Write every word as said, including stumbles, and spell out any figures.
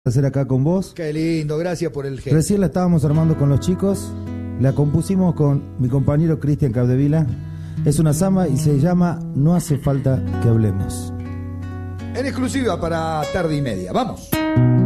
hacer acá con vos. Qué lindo, gracias por el gesto. Recién la estábamos armando con los chicos, la compusimos con mi compañero Cristian Capdevila. Es una samba y se llama No hace falta que hablemos. En exclusiva para Tarde y Media. Vamos.